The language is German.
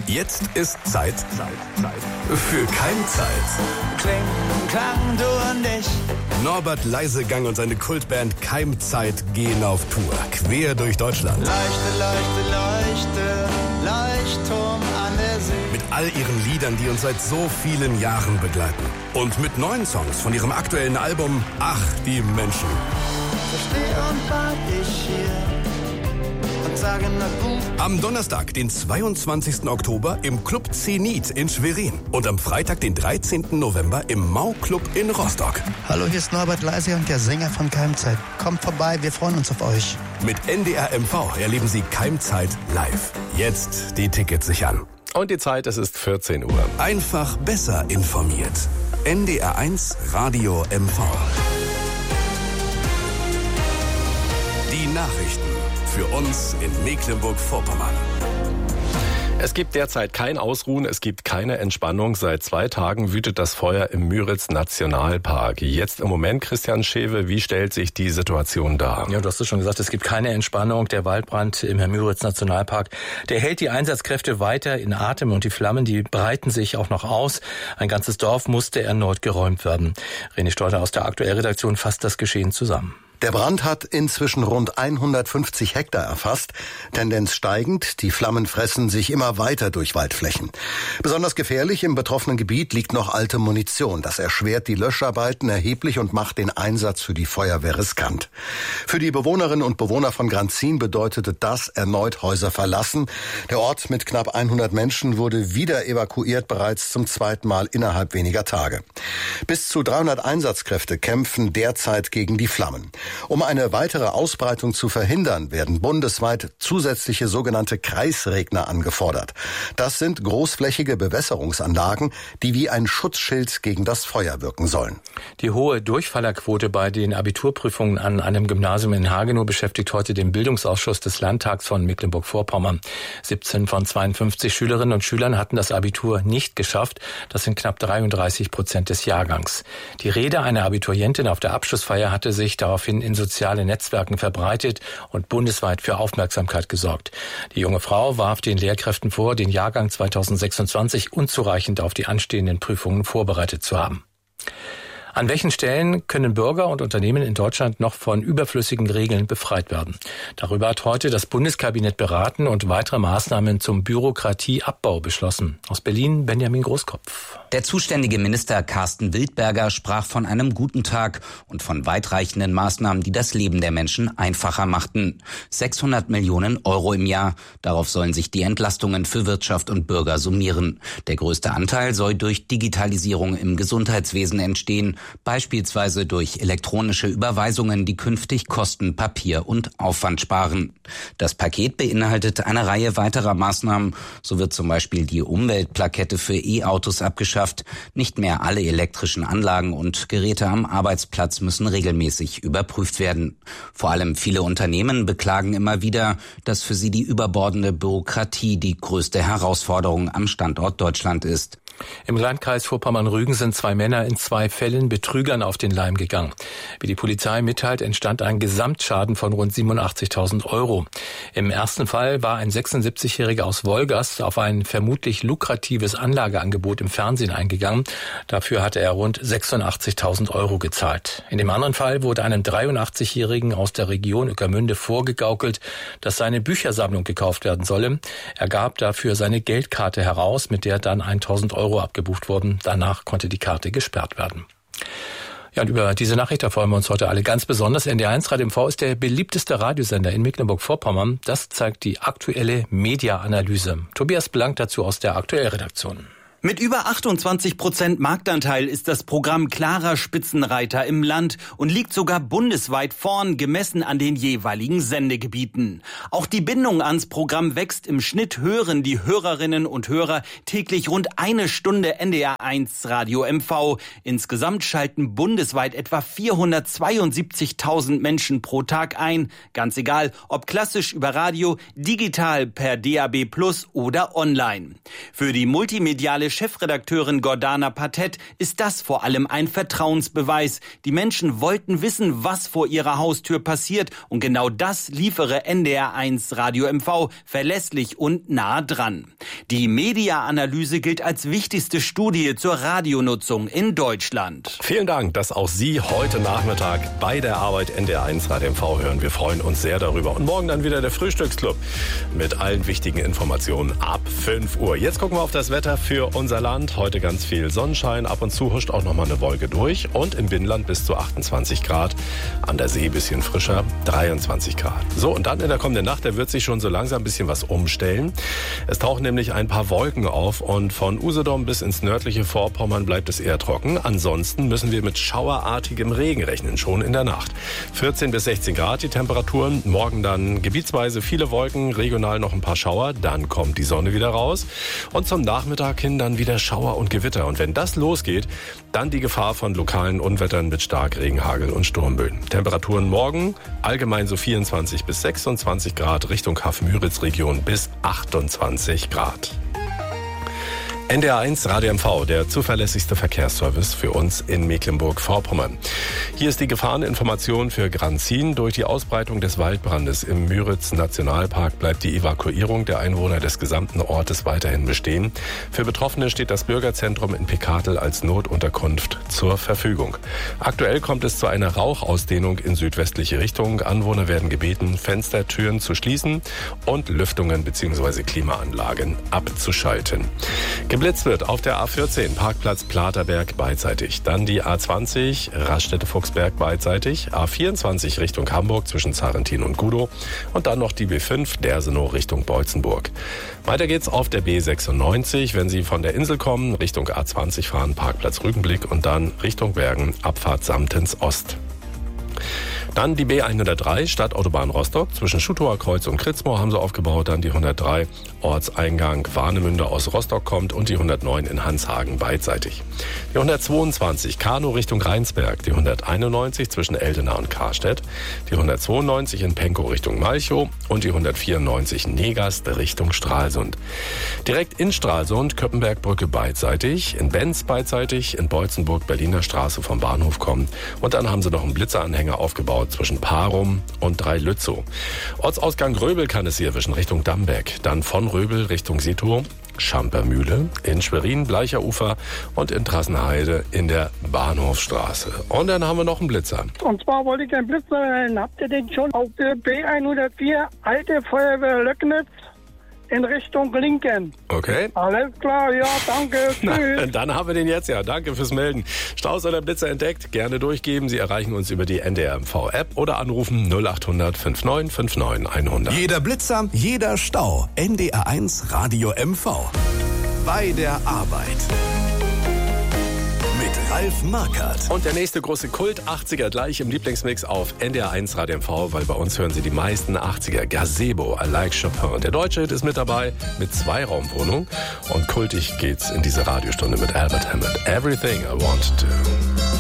Jetzt ist Zeit für Keimzeit. Klang, du und ich. Norbert Leisegang und seine Kultband Keimzeit gehen auf Tour, quer durch Deutschland. Leuchtturm an der See. Mit all ihren Liedern, die uns seit so vielen Jahren begleiten. Und mit neuen Songs von ihrem aktuellen Album Ach, die Menschen. So steh und wart ich hier und sage na gut. Am Donnerstag, den 22. Oktober im Club Zenit in Schwerin. Und am Freitag, den 13. November im Mau-Club in Rostock. Hallo, hier ist Norbert Leisegang, der Sänger von Keimzeit. Kommt vorbei, wir freuen uns auf euch. Mit NDR MV erleben Sie Keimzeit live. Jetzt die Tickets sichern. Und die Zeit, es ist 14 Uhr. Einfach besser informiert. NDR 1 Radio MV. Die Nachrichten für uns in Mecklenburg-Vorpommern. Es gibt derzeit kein Ausruhen, es gibt keine Entspannung. Seit 2 Tagen wütet das Feuer im Müritz-Nationalpark. Jetzt im Moment, Christian Schewe, wie stellt sich die Situation dar? Ja, du hast es schon gesagt, es gibt keine Entspannung. Der Waldbrand im Müritz-Nationalpark, der hält die Einsatzkräfte weiter in Atem und die Flammen, die breiten sich auch noch aus. Ein ganzes Dorf musste erneut geräumt werden. René Stolter aus der Aktuellredaktion fasst das Geschehen zusammen. Der Brand hat inzwischen rund 150 Hektar erfasst. Tendenz steigend, die Flammen fressen sich immer weiter durch Waldflächen. Besonders gefährlich im betroffenen Gebiet liegt noch alte Munition. Das erschwert die Löscharbeiten erheblich und macht den Einsatz für die Feuerwehr riskant. Für die Bewohnerinnen und Bewohner von Granzin bedeutete das erneut Häuser verlassen. Der Ort mit knapp 100 Menschen wurde wieder evakuiert, bereits zum 2. Mal innerhalb weniger Tage. Bis zu 300 Einsatzkräfte kämpfen derzeit gegen die Flammen. Um eine weitere Ausbreitung zu verhindern, werden bundesweit zusätzliche sogenannte Kreisregner angefordert. Das sind großflächige Bewässerungsanlagen, die wie ein Schutzschild gegen das Feuer wirken sollen. Die hohe Durchfallerquote bei den Abiturprüfungen an einem Gymnasium in Hagenow beschäftigt heute den Bildungsausschuss des Landtags von Mecklenburg-Vorpommern. 17 von 52 Schülerinnen und Schülern hatten das Abitur nicht geschafft. Das sind knapp 33% des Jahrgangs. Die Rede einer Abiturientin auf der Abschlussfeier hatte sich daraufhin in sozialen Netzwerken verbreitet und bundesweit für Aufmerksamkeit gesorgt. Die junge Frau warf den Lehrkräften vor, den Jahrgang 2026 unzureichend auf die anstehenden Prüfungen vorbereitet zu haben. An welchen Stellen können Bürger und Unternehmen in Deutschland noch von überflüssigen Regeln befreit werden? Darüber hat heute das Bundeskabinett beraten und weitere Maßnahmen zum Bürokratieabbau beschlossen. Aus Berlin Benjamin Großkopf. Der zuständige Minister Carsten Wildberger sprach von einem guten Tag und von weitreichenden Maßnahmen, die das Leben der Menschen einfacher machten. 600 Millionen Euro im Jahr. Darauf sollen sich die Entlastungen für Wirtschaft und Bürger summieren. Der größte Anteil soll durch Digitalisierung im Gesundheitswesen entstehen. Beispielsweise durch elektronische Überweisungen, die künftig Kosten, Papier und Aufwand sparen. Das Paket beinhaltet eine Reihe weiterer Maßnahmen. So wird zum Beispiel die Umweltplakette für E-Autos abgeschafft. Nicht mehr alle elektrischen Anlagen und Geräte am Arbeitsplatz müssen regelmäßig überprüft werden. Vor allem viele Unternehmen beklagen immer wieder, dass für sie die überbordende Bürokratie die größte Herausforderung am Standort Deutschland ist. Im Landkreis Vorpommern-Rügen sind 2 Männer in 2 Fällen Betrügern auf den Leim gegangen. Wie die Polizei mitteilt, entstand ein Gesamtschaden von rund 87.000 Euro. Im ersten Fall war ein 76-Jähriger aus Wolgast auf ein vermutlich lukratives Anlageangebot im Fernsehen eingegangen. Dafür hatte er rund 86.000 Euro gezahlt. In dem anderen Fall wurde einem 83-Jährigen aus der Region Ueckermünde vorgegaukelt, dass seine Büchersammlung gekauft werden solle. Er gab dafür seine Geldkarte heraus, mit der dann 1.000 Euro abgebucht wurden. Danach konnte die Karte gesperrt werden. Ja, und über diese Nachricht freuen wir uns heute alle ganz besonders. NDR 1 Radio MV ist der beliebteste Radiosender in Mecklenburg-Vorpommern. Das zeigt die aktuelle Media-Analyse. Tobias Blank dazu aus der Aktuellredaktion. Mit über 28% Marktanteil ist das Programm klarer Spitzenreiter im Land und liegt sogar bundesweit vorn, gemessen an den jeweiligen Sendegebieten. Auch die Bindung ans Programm wächst. Im Schnitt hören die Hörerinnen und Hörer täglich rund 1 Stunde NDR 1 Radio MV. Insgesamt schalten bundesweit etwa 472.000 Menschen pro Tag ein. Ganz egal, ob klassisch über Radio, digital per DAB+ oder online. Für die multimediale aktuelle Chefredakteurin Gordana Patet ist das vor allem ein Vertrauensbeweis. Die Menschen wollten wissen, was vor ihrer Haustür passiert. Und genau das liefere NDR1 Radio MV verlässlich und nah dran. Die Media-Analyse gilt als wichtigste Studie zur Radionutzung in Deutschland. Vielen Dank, dass auch Sie heute Nachmittag bei der Arbeit NDR1 Radio MV hören. Wir freuen uns sehr darüber. Und morgen dann wieder der Frühstücksclub mit allen wichtigen Informationen ab 5 Uhr. Jetzt gucken wir auf das Wetter für unser Land. Heute ganz viel Sonnenschein. Ab und zu huscht auch noch mal eine Wolke durch. Und im Binnenland bis zu 28 Grad. An der See ein bisschen frischer, 23 Grad. So, und dann in der kommenden Nacht, da wird sich schon so langsam ein bisschen was umstellen. Es tauchen nämlich ein paar Wolken auf. Und von Usedom bis ins nördliche Vorpommern bleibt es eher trocken. Ansonsten müssen wir mit schauerartigem Regen rechnen, schon in der Nacht. 14 bis 16 Grad die Temperaturen. Morgen dann gebietsweise viele Wolken, regional noch ein paar Schauer. Dann kommt die Sonne wieder raus. Und zum Nachmittag hin dann wieder Schauer und Gewitter. Und wenn das losgeht, dann die Gefahr von lokalen Unwettern mit Starkregen, Hagel und Sturmböen. Temperaturen morgen allgemein so 24 bis 26 Grad, Richtung Haff-Müritz-Region bis 28 Grad. NDR1 Radio MV, der zuverlässigste Verkehrsservice für uns in Mecklenburg-Vorpommern. Hier ist die Gefahreninformation für Granzin. Durch die Ausbreitung des Waldbrandes im Müritz-Nationalpark bleibt die Evakuierung der Einwohner des gesamten Ortes weiterhin bestehen. Für Betroffene steht das Bürgerzentrum in Pekatel als Notunterkunft zur Verfügung. Aktuell kommt es zu einer Rauchausdehnung in südwestliche Richtung. Anwohner werden gebeten, Fenster, Türen zu schließen und Lüftungen bzw. Klimaanlagen abzuschalten. Geblitzt wird auf der A14, Parkplatz Platerberg beidseitig. Dann die A20, Raststätte-Fuchsberg beidseitig. A24 Richtung Hamburg zwischen Zarrentin und Gudow. Und dann noch die B5, Dersenow Richtung Beutzenburg. Weiter geht's auf der B96, wenn Sie von der Insel kommen, Richtung A20 fahren, Parkplatz Rügenblick und dann Richtung Bergen, Abfahrt Samtens Ost. Dann die B103, Stadtautobahn Rostock. Zwischen Schutower Kreuz und Kritzmoor haben sie aufgebaut. Dann die 103, Ortseingang Warnemünde aus Rostock kommt und die 109 in Hanshagen beidseitig. Die 122, Kanow Richtung Rheinsberg. Die 191 zwischen Eldena und Karstedt. Die 192 in Penkow Richtung Malchow und die 194 Negast Richtung Stralsund. Direkt in Stralsund, Köppenbergbrücke beidseitig. In Benz beidseitig. In Beutzenburg, Berliner Straße vom Bahnhof kommen. Und dann haben sie noch einen Blitzeranhänger aufgebaut zwischen Parum und Dreilützow. Ortsausgang Röbel kann es hier erwischen, Richtung Dambeck. Dann von Röbel Richtung Setow, Schampermühle, in Schwerin, Bleicherufer und in Trassenheide in der Bahnhofstraße. Und dann haben wir noch einen Blitzer. Und zwar wollte ich einen Blitzer melden. Habt ihr den schon auf der B104 Alte Feuerwehr Löcknitz in Richtung Linken? Okay. Alles klar, ja, danke, tschüss. Na, dann haben wir den jetzt, ja. Danke fürs Melden. Staus oder Blitzer entdeckt, gerne durchgeben. Sie erreichen uns über die NDR-MV-App oder anrufen 0800 5959 100. Jeder Blitzer, jeder Stau. NDR1 Radio MV. Bei der Arbeit. Mit Ralf Markert. Und der nächste große Kult 80er gleich im Lieblingsmix auf NDR1 Radio MV, weil bei uns hören Sie die meisten 80er. Gazebo, I Like Chopin. Der deutsche Hit ist mit dabei mit 2-Raumwohnung. Und kultig geht's in diese Radiostunde mit Albert Hammond. Everything I Want to.